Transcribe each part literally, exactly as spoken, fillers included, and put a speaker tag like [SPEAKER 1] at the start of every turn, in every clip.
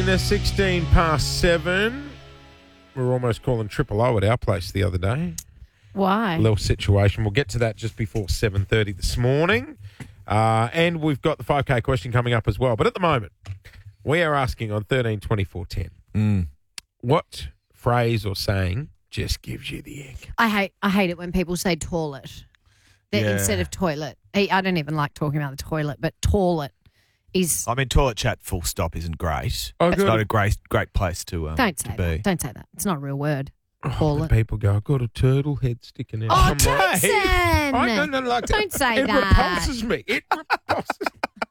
[SPEAKER 1] It's sixteen past seven. We were almost calling triple O at our place the other day.
[SPEAKER 2] Why?
[SPEAKER 1] A little situation. We'll get to that just before seven thirty this morning. Uh, and we've got the five K question coming up as well. But at the moment, we are asking on thirteen twenty-four ten,
[SPEAKER 3] Mm.
[SPEAKER 1] what phrase or saying just gives you the ick?
[SPEAKER 2] I hate I hate it when people say toilet That
[SPEAKER 3] Yeah.
[SPEAKER 2] instead of toilet. I I don't even like talking about the toilet, but toilet is.
[SPEAKER 3] I mean, toilet chat full stop isn't great.
[SPEAKER 1] Oh,
[SPEAKER 3] it's
[SPEAKER 1] good.
[SPEAKER 3] not a great great place to, um,
[SPEAKER 2] Don't
[SPEAKER 3] to
[SPEAKER 2] say
[SPEAKER 3] be.
[SPEAKER 2] that. Don't say that. It's not a real word.
[SPEAKER 1] Oh,
[SPEAKER 2] Toilet.
[SPEAKER 1] when people go, I've got a turtle head sticking out.
[SPEAKER 2] Oh,
[SPEAKER 1] I'm like,
[SPEAKER 2] Jason!
[SPEAKER 1] I don't know, like,
[SPEAKER 2] Don't say
[SPEAKER 1] it
[SPEAKER 2] that.
[SPEAKER 1] repulses me. It repulses.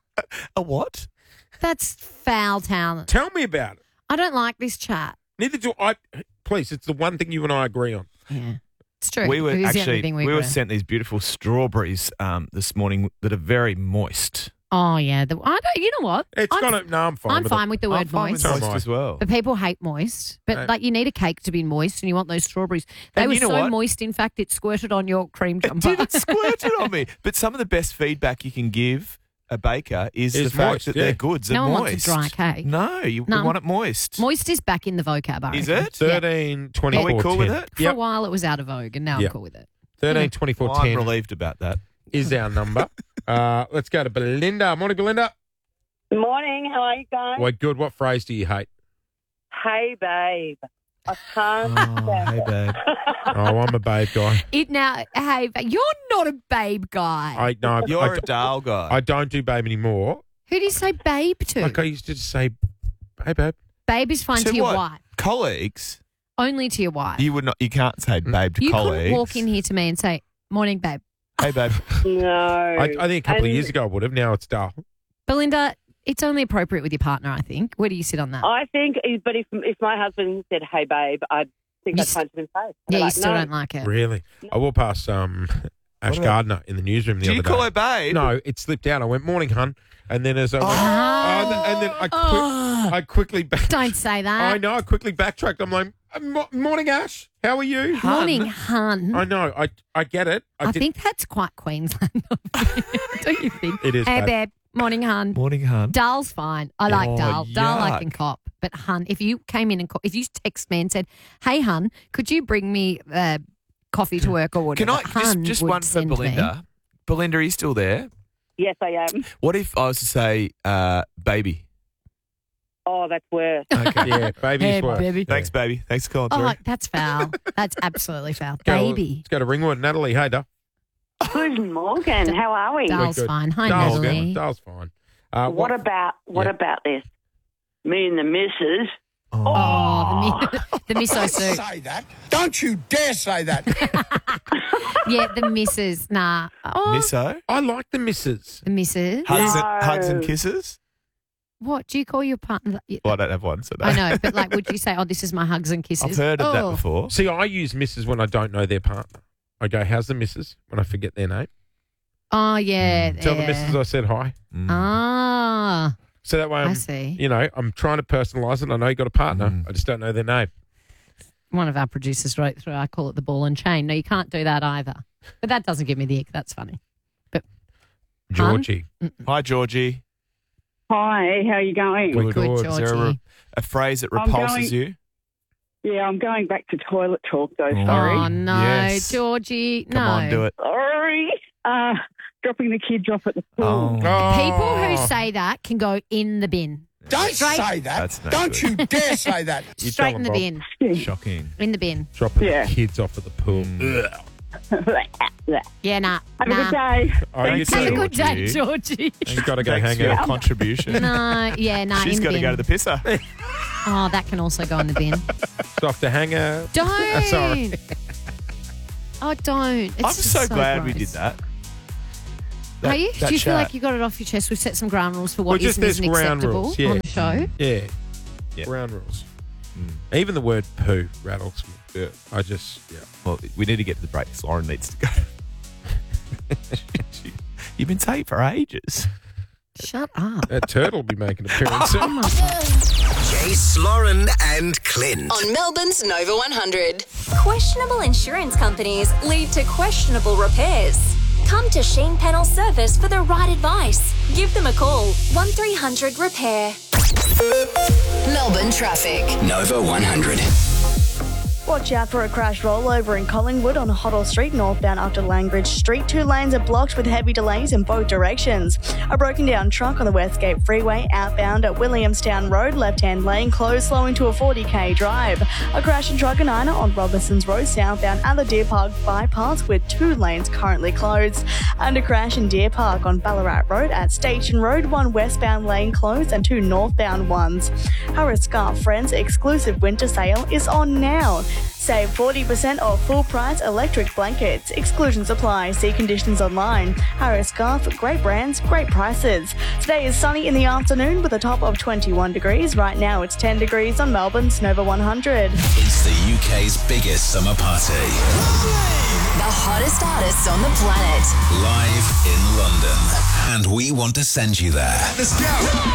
[SPEAKER 3] A what?
[SPEAKER 2] That's foul talent.
[SPEAKER 1] Tell me about it.
[SPEAKER 2] I don't like this chat.
[SPEAKER 1] Neither do I. Please, it's the one thing you and I agree on.
[SPEAKER 2] Yeah, it's true.
[SPEAKER 3] We were
[SPEAKER 2] It is the only
[SPEAKER 3] actually
[SPEAKER 2] thing
[SPEAKER 3] we,
[SPEAKER 2] we
[SPEAKER 3] were
[SPEAKER 2] agree on.
[SPEAKER 3] sent these beautiful strawberries um, this morning that are very moist.
[SPEAKER 2] Oh yeah, the, I don't. You know what?
[SPEAKER 1] It's
[SPEAKER 2] I'm,
[SPEAKER 1] got to, no, I'm fine
[SPEAKER 2] I'm
[SPEAKER 1] with
[SPEAKER 2] fine
[SPEAKER 1] it.
[SPEAKER 2] with the
[SPEAKER 3] I'm
[SPEAKER 2] word
[SPEAKER 3] fine with
[SPEAKER 2] moist.
[SPEAKER 1] So
[SPEAKER 3] moist
[SPEAKER 1] am I.
[SPEAKER 3] as well.
[SPEAKER 2] But people hate moist. But
[SPEAKER 1] No.
[SPEAKER 2] like, you need a cake to be moist, and you want those strawberries. They
[SPEAKER 3] And
[SPEAKER 2] were
[SPEAKER 3] you know
[SPEAKER 2] so
[SPEAKER 3] what?
[SPEAKER 2] moist. In fact, it squirted on your cream
[SPEAKER 3] It
[SPEAKER 2] jumper.
[SPEAKER 3] did, it squirted on me. But some of the best feedback you can give a baker is
[SPEAKER 1] Is
[SPEAKER 3] the fact
[SPEAKER 1] moist,
[SPEAKER 3] that
[SPEAKER 1] yeah.
[SPEAKER 3] their goods are
[SPEAKER 2] No one
[SPEAKER 3] moist.
[SPEAKER 2] wants a dry cake.
[SPEAKER 3] No, you
[SPEAKER 2] No.
[SPEAKER 3] want it moist.
[SPEAKER 2] Moist is back in the vocab. I
[SPEAKER 3] Is
[SPEAKER 2] reckon.
[SPEAKER 3] it?
[SPEAKER 2] Yeah.
[SPEAKER 1] thirteen
[SPEAKER 3] Are
[SPEAKER 1] twenty-four
[SPEAKER 3] we cool with
[SPEAKER 1] ten.
[SPEAKER 3] it?
[SPEAKER 2] For
[SPEAKER 1] Yep.
[SPEAKER 2] a while, it was out of vogue, and now
[SPEAKER 1] Yep.
[SPEAKER 2] I'm cool with it.
[SPEAKER 1] thirteen twenty-four
[SPEAKER 3] Well, I'm
[SPEAKER 1] ten
[SPEAKER 3] relieved about that.
[SPEAKER 1] is our number. uh, let's go to Belinda. Morning, Belinda.
[SPEAKER 4] Morning, how are you guys?
[SPEAKER 1] Well, good. What phrase do you hate?
[SPEAKER 4] Hey, babe. I can't
[SPEAKER 3] Oh,
[SPEAKER 4] stand
[SPEAKER 3] hey,
[SPEAKER 4] it.
[SPEAKER 3] babe.
[SPEAKER 1] Oh, I'm a babe guy.
[SPEAKER 2] It now, hey, but you're not a babe guy.
[SPEAKER 1] I no,
[SPEAKER 3] You're
[SPEAKER 1] I,
[SPEAKER 3] a Dale guy.
[SPEAKER 1] I don't do babe anymore.
[SPEAKER 2] Who do you say babe to?
[SPEAKER 1] Like I used to just say, hey, babe.
[SPEAKER 2] Babe is fine
[SPEAKER 3] To
[SPEAKER 2] to your
[SPEAKER 3] what?
[SPEAKER 2] wife.
[SPEAKER 3] Colleagues,
[SPEAKER 2] Only to your wife.
[SPEAKER 3] you would not. You can't say babe to
[SPEAKER 2] You
[SPEAKER 3] colleagues.
[SPEAKER 2] couldn't walk in here to me and say, morning, babe.
[SPEAKER 3] Hey, babe.
[SPEAKER 4] No.
[SPEAKER 1] I, I think a couple of
[SPEAKER 4] And
[SPEAKER 1] years ago I would have. Now it's dull.
[SPEAKER 2] Belinda, it's only appropriate with your partner, I think. Where do you sit on that?
[SPEAKER 4] I think, but if if my husband said, hey, babe, I'd think
[SPEAKER 2] You
[SPEAKER 4] I'd
[SPEAKER 2] s-
[SPEAKER 4] punch him in the face. I'd
[SPEAKER 2] yeah,
[SPEAKER 4] be
[SPEAKER 2] you
[SPEAKER 4] like,
[SPEAKER 2] still
[SPEAKER 4] no.
[SPEAKER 2] don't like it.
[SPEAKER 1] Really? I walked past um, Ash
[SPEAKER 3] What about-
[SPEAKER 1] Gardner in the newsroom the
[SPEAKER 3] Do
[SPEAKER 1] other
[SPEAKER 3] you
[SPEAKER 1] day.
[SPEAKER 3] call her babe?
[SPEAKER 1] No, it slipped out. I went, morning, hun. And then as I went,
[SPEAKER 3] Oh.
[SPEAKER 1] oh, and then- and then I, quick,
[SPEAKER 2] Oh.
[SPEAKER 1] I quickly back.
[SPEAKER 2] Don't say that.
[SPEAKER 1] I know. I quickly backtracked. I'm like, "Mo- morning, Ash. How are you?
[SPEAKER 2] Morning, hun.
[SPEAKER 1] I know. I I get it. I,
[SPEAKER 2] I
[SPEAKER 1] did-
[SPEAKER 2] think that's quite Queensland. Don't you think?
[SPEAKER 1] It is,
[SPEAKER 2] Hey,
[SPEAKER 1] babe.
[SPEAKER 2] babe. Morning, hun.
[SPEAKER 3] Morning, hun.
[SPEAKER 2] Darl's fine. I like
[SPEAKER 3] Oh,
[SPEAKER 2] Darl. Darl I
[SPEAKER 3] yuck.
[SPEAKER 2] can cop. But hun, if you came in and co- if you text me and said, "Hey, hun, could you bring me uh, coffee to work or whatever?"
[SPEAKER 3] Can I just
[SPEAKER 2] hun
[SPEAKER 3] just
[SPEAKER 2] would
[SPEAKER 3] one for
[SPEAKER 2] send me.
[SPEAKER 3] Belinda? Belinda, are you still there?
[SPEAKER 4] Yes, I am.
[SPEAKER 3] What if I was to say, uh, baby?
[SPEAKER 4] Oh, that's worse.
[SPEAKER 3] Okay.
[SPEAKER 1] yeah, baby's
[SPEAKER 2] Hey,
[SPEAKER 1] work.
[SPEAKER 2] baby.
[SPEAKER 3] Thanks, baby. Thanks for calling
[SPEAKER 2] Oh,
[SPEAKER 3] through.
[SPEAKER 2] that's foul. That's absolutely foul.
[SPEAKER 1] Go-
[SPEAKER 2] Baby.
[SPEAKER 1] Let's go to Ringwood. Natalie, hey, Duff.
[SPEAKER 4] Good morning. How are we?
[SPEAKER 2] Darl's
[SPEAKER 1] We're good.
[SPEAKER 2] fine. Hi,
[SPEAKER 1] Darl's
[SPEAKER 2] Natalie.
[SPEAKER 1] fine. Darl's fine. Uh,
[SPEAKER 5] What about what
[SPEAKER 1] Yeah.
[SPEAKER 5] about this? Me and the missus.
[SPEAKER 2] Oh, the, mi- the miso soup.
[SPEAKER 6] Say that. Don't you dare say that.
[SPEAKER 2] Yeah, the missus. Nah. Oh,
[SPEAKER 3] Misso?
[SPEAKER 1] I like the missus.
[SPEAKER 2] the missus.
[SPEAKER 3] Hugs,
[SPEAKER 5] No.
[SPEAKER 3] and, hugs and kisses?
[SPEAKER 2] What do you call your partner?
[SPEAKER 3] Well, I don't have one, so no.
[SPEAKER 2] I know, but like, would you say, "Oh, this is my hugs and kisses"?
[SPEAKER 3] I've heard of that
[SPEAKER 2] Oh.
[SPEAKER 3] before.
[SPEAKER 1] See, I use missus when I don't know their partner. I go, how's the missus? When I forget their name.
[SPEAKER 2] Oh, yeah.
[SPEAKER 1] Tell the
[SPEAKER 2] yeah.
[SPEAKER 1] missus I said hi.
[SPEAKER 3] Mm.
[SPEAKER 2] Ah,
[SPEAKER 1] So that way
[SPEAKER 2] I
[SPEAKER 1] I'm,
[SPEAKER 2] see.
[SPEAKER 1] you know, I'm trying to personalise it. I know you got a partner.
[SPEAKER 3] Mm.
[SPEAKER 1] I just don't know their name.
[SPEAKER 2] One of our producers wrote through, I call it the ball and chain. No, you can't do that either. But that doesn't give me the ick. That's funny.
[SPEAKER 1] Georgie.
[SPEAKER 3] Hi, Georgie.
[SPEAKER 5] Hi, how are you going?
[SPEAKER 1] Good.
[SPEAKER 2] Good,
[SPEAKER 1] Good.
[SPEAKER 3] Is there a,
[SPEAKER 2] Georgie.
[SPEAKER 3] a phrase that
[SPEAKER 5] I'm
[SPEAKER 3] repulses
[SPEAKER 5] going-
[SPEAKER 3] you?
[SPEAKER 5] Yeah, I'm going back to toilet talk though.
[SPEAKER 3] Oh.
[SPEAKER 5] Sorry.
[SPEAKER 2] Oh, no,
[SPEAKER 3] Yes.
[SPEAKER 2] Georgie.
[SPEAKER 3] Come
[SPEAKER 2] no.
[SPEAKER 3] on, do it.
[SPEAKER 5] Sorry. Uh, dropping the kids off at the pool.
[SPEAKER 3] Oh.
[SPEAKER 1] Oh.
[SPEAKER 2] People who say that can go in the bin.
[SPEAKER 6] Don't
[SPEAKER 2] Straight-
[SPEAKER 6] say that.
[SPEAKER 3] That's no
[SPEAKER 6] Don't
[SPEAKER 3] good.
[SPEAKER 6] you dare say that.
[SPEAKER 1] You
[SPEAKER 2] Straight
[SPEAKER 1] tell
[SPEAKER 2] in the
[SPEAKER 1] them,
[SPEAKER 2] bin.
[SPEAKER 3] Shocking.
[SPEAKER 2] In the bin.
[SPEAKER 1] Dropping
[SPEAKER 5] Yeah.
[SPEAKER 1] the kids off at the pool.
[SPEAKER 3] Mm.
[SPEAKER 1] Ugh.
[SPEAKER 2] Yeah, nah.
[SPEAKER 5] Have
[SPEAKER 2] nah.
[SPEAKER 5] a good day.
[SPEAKER 1] Oh, you
[SPEAKER 3] Thanks,
[SPEAKER 2] Have a
[SPEAKER 1] too.
[SPEAKER 2] good day,
[SPEAKER 3] Georgie.
[SPEAKER 2] Georgie.
[SPEAKER 1] She's got to go
[SPEAKER 3] Thanks
[SPEAKER 1] hang
[SPEAKER 3] for your
[SPEAKER 1] out.
[SPEAKER 3] contribution.
[SPEAKER 2] No, yeah, no.
[SPEAKER 3] She's
[SPEAKER 2] in
[SPEAKER 3] got to
[SPEAKER 2] bin.
[SPEAKER 3] go to the pisser.
[SPEAKER 2] Oh, that can also go in the bin.
[SPEAKER 1] It's off to hang out.
[SPEAKER 2] Don't.
[SPEAKER 1] sorry.
[SPEAKER 2] Oh, don't. It's
[SPEAKER 3] I'm
[SPEAKER 2] just
[SPEAKER 3] so, glad we
[SPEAKER 2] gross.
[SPEAKER 3] did that.
[SPEAKER 2] Are
[SPEAKER 3] That-
[SPEAKER 2] you?
[SPEAKER 3] that
[SPEAKER 2] Do you feel
[SPEAKER 3] chat.
[SPEAKER 2] like you got it off your chest? We've set some ground rules for
[SPEAKER 1] Well,
[SPEAKER 2] what is
[SPEAKER 1] just
[SPEAKER 2] and isn't
[SPEAKER 1] there's ground
[SPEAKER 2] acceptable
[SPEAKER 1] rules, yeah.
[SPEAKER 2] on the show.
[SPEAKER 1] Yeah.
[SPEAKER 3] Yeah.
[SPEAKER 1] Ground rules.
[SPEAKER 3] Mm.
[SPEAKER 1] Even the word poo rattles me. Yeah. I just, yeah.
[SPEAKER 3] Well, we need to get to the break. Lauren needs to go. You've been saying for ages.
[SPEAKER 2] Shut up.
[SPEAKER 1] That turtle will be making an appearance
[SPEAKER 2] Oh
[SPEAKER 1] soon.
[SPEAKER 2] my God.
[SPEAKER 7] Jace, Lauren, and Clint.
[SPEAKER 8] On Melbourne's Nova one hundred.
[SPEAKER 9] Questionable insurance companies lead to questionable repairs. Come to Sheen Panel Service for the right advice. Give them a call, one three hundred repair.
[SPEAKER 8] Melbourne traffic.
[SPEAKER 7] Nova one hundred.
[SPEAKER 10] Watch out for a crash rollover in Collingwood on Hoddle Street, northbound after Langridge Street. Two lanes are blocked with heavy delays in both directions. A broken down truck on the Westgate Freeway outbound at Williamstown Road, left-hand lane closed, slowing to a forty k drive. A crash in Truganina on Robinsons Road, southbound at the Deer Park bypass with two lanes currently closed. And a crash in Deer Park on Ballarat Road at Station Road, one westbound lane closed and two northbound ones. Harris Scarf Friends exclusive winter sale is on now. Save forty percent off full price electric blankets. Exclusions apply. See conditions online. Harris Scarf, great brands, great prices. Today is sunny in the afternoon with a top of twenty-one degrees. Right now it's ten degrees on Melbourne's Nova one hundred.
[SPEAKER 7] It's the U K's biggest summer party.
[SPEAKER 8] The hottest artists on the planet.
[SPEAKER 7] Live in London. And we want to send you there.
[SPEAKER 6] Let's go.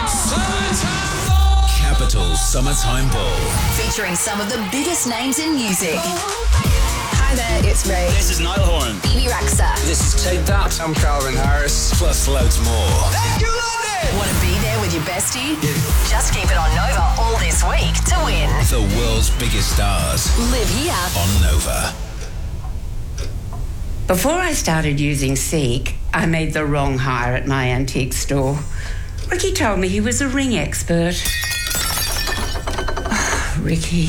[SPEAKER 7] Capital Summertime Ball.
[SPEAKER 8] Featuring some of the biggest names in music. Hi there, it's Ray.
[SPEAKER 11] This is Niall Horan.
[SPEAKER 8] Bibi Rexha.
[SPEAKER 11] This is Take That.
[SPEAKER 7] I'm Calvin Harris. Plus loads more.
[SPEAKER 6] Thank you, London.
[SPEAKER 8] Want to be there with your bestie? Just keep it on Nova all this week to win.
[SPEAKER 7] The world's biggest stars.
[SPEAKER 8] Live here.
[SPEAKER 7] On Nova.
[SPEAKER 12] Before I started using Seek, I made the wrong hire at my antique store. Ricky told me he was a ring expert. Ricky.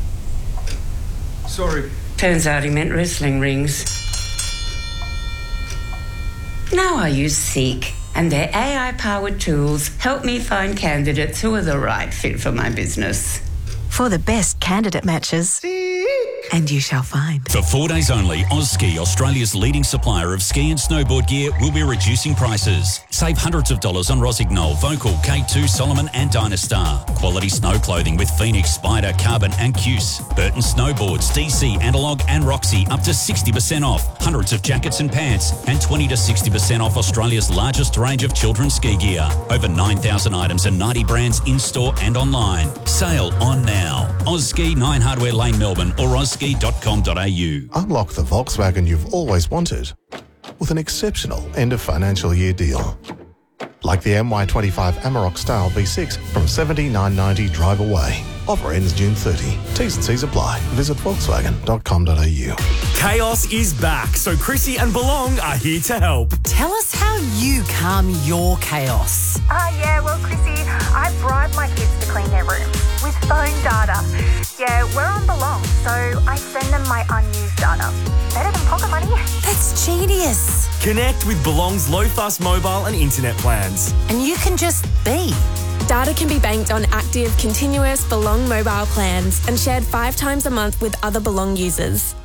[SPEAKER 6] Sorry.
[SPEAKER 12] Turns out he meant wrestling rings. Now I use Seek, and their A I-powered tools help me find candidates who are the right fit for my business.
[SPEAKER 13] For the best candidate matches. And you shall find.
[SPEAKER 14] For four days only, Ozski, Australia's leading supplier of ski and snowboard gear, will be reducing prices. Save hundreds of dollars on Rossignol, Vocal, K two, Solomon and Dynastar. Quality snow clothing with Phoenix, Spider, Carbon and Cuse. Burton Snowboards, D C, Analog and Roxy, up to sixty percent off. Hundreds of jackets and pants. And twenty to sixty percent off Australia's largest range of children's ski gear. Over nine thousand items and ninety brands in-store and online. Sale on now. Ozski, nine Hardware Lane, Melbourne or ozski dot com dot a u.
[SPEAKER 15] Unlock the Volkswagen you've always wanted with an exceptional end of financial year deal. Like the M Y twenty-five Amarok Style V six from seventy-nine ninety drive away. Offer ends June thirtieth. T's and C's apply. Visit volkswagen dot com dot a u.
[SPEAKER 16] Chaos is back, so Chrissy and Belong are here to help.
[SPEAKER 17] Tell us how you calm your chaos.
[SPEAKER 18] Ah, uh, yeah, well, Chrissy, I bribed my kids to clean their rooms with phone data. Yeah, we're on Belong, so I send them my unused data. Better than pocket money.
[SPEAKER 17] That's genius.
[SPEAKER 16] Connect with Belong's low-fuss mobile and internet plans.
[SPEAKER 17] And you can just be.
[SPEAKER 19] Data can be banked on active, continuous Belong mobile plans and shared five times a month with other Belong users.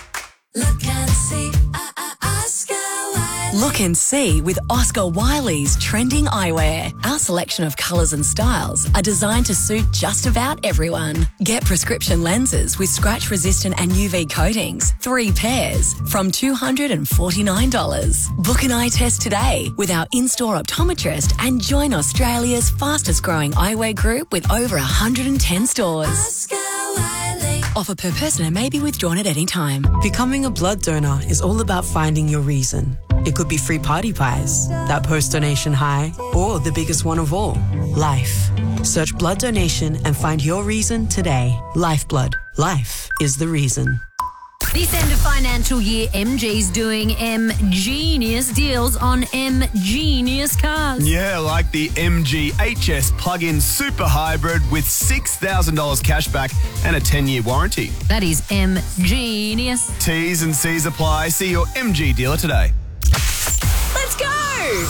[SPEAKER 20] Look and see, uh, uh, Oscar Wiley.
[SPEAKER 21] Look and see with Oscar Wiley's trending eyewear. Our selection of colours and styles are designed to suit just about everyone. Get prescription lenses with scratch-resistant and U V coatings, three pairs, from two hundred forty-nine dollars. Book an eye test today with our in-store optometrist and join Australia's fastest-growing eyewear group with over one hundred ten stores.
[SPEAKER 20] Oscar Wiley.
[SPEAKER 21] Offer per person and may be withdrawn at any time.
[SPEAKER 22] Becoming a blood donor is all about finding your reason. It could be free party pies, that post-donation high, or the biggest one of all, life. Search blood donation and find your reason today. Lifeblood. Life is the reason.
[SPEAKER 2] This end of financial year, M G's doing M Genius deals on M Genius cars.
[SPEAKER 3] Yeah, like the M G H S plug-in super hybrid with six thousand dollars cash back and a ten-year warranty.
[SPEAKER 2] That is M Genius.
[SPEAKER 3] T's and C's apply. See your M G dealer today.